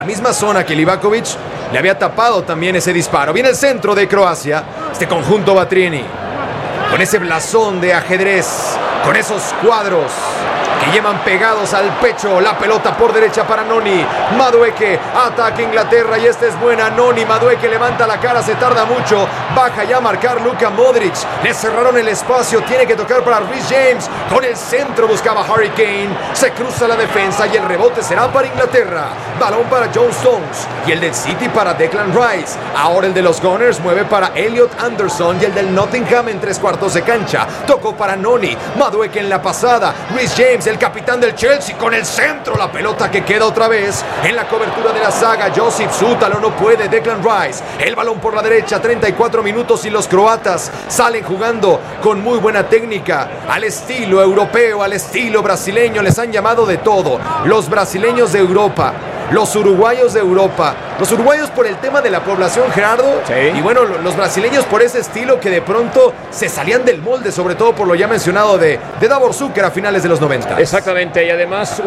La misma zona que Livakovic le había tapado también ese disparo. Viene el centro de Croacia, este conjunto Batrini, con ese blasón de ajedrez, con esos cuadros que llevan pegados al pecho. La pelota por derecha para Noni. Madueke ataca Inglaterra y esta es buena. Noni, Madueke levanta la cara, se tarda mucho. Baja ya a marcar Luka Modric. Le cerraron el espacio, tiene que tocar para Reece James. Con el centro buscaba Harry Kane. Se cruza la defensa y el rebote será para Inglaterra. Balón para John Stones y el del City para Declan Rice. Ahora el de los Gunners mueve para Elliot Anderson y el del Nottingham en 3/4 de cancha. Tocó para Noni. Madueke en la pasada. Reece James, el capitán del Chelsea, con el centro. La pelota que queda otra vez en la cobertura de la saga. Josip Zútalo no puede. Declan Rice. El balón por la derecha. 34 minutos y los croatas salen jugando con muy buena técnica. Al estilo europeo, al estilo brasileño. Les han llamado de todo. Los brasileños de Europa. Los uruguayos de Europa. Los uruguayos por el tema de la población, Gerardo. Sí. Y bueno, los brasileños por ese estilo que de pronto se salían del molde, sobre todo por lo ya mencionado de Davor Zucker a finales de los 90. Exactamente, y además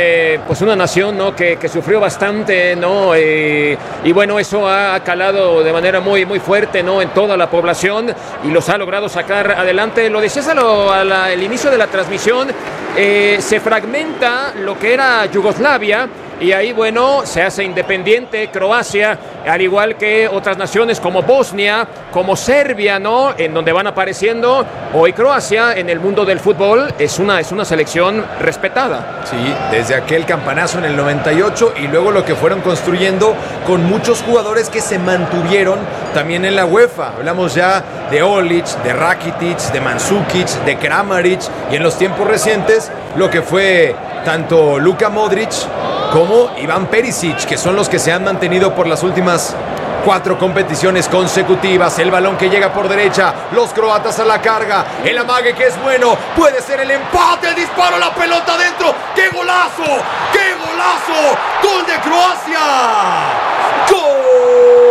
una nación, ¿no?, que sufrió bastante, ¿no? Y bueno, eso ha calado de manera muy, muy fuerte, ¿no?, en toda la población y los ha logrado sacar adelante. Lo decías al inicio de la transmisión, se fragmenta lo que era Yugoslavia. Y ahí, bueno, se hace independiente Croacia, al igual que otras naciones como Bosnia, como Serbia, ¿no?, en donde van apareciendo. Hoy Croacia, en el mundo del fútbol, es una selección respetada. Sí, desde aquel campanazo en el 98 y luego lo que fueron construyendo con muchos jugadores que se mantuvieron también en la UEFA. Hablamos ya de Olic, de Rakitic, de Mandzukic, de Kramaric y en los tiempos recientes lo que fue tanto Luka Modric como Iván Perisic, que son los que se han mantenido por las últimas 4 competiciones consecutivas. El balón que llega por derecha, los croatas a la carga, el amague que es bueno, puede ser el empate, el disparo, la pelota adentro. ¡Qué golazo! ¡Qué golazo! ¡Gol de Croacia! ¡Gol!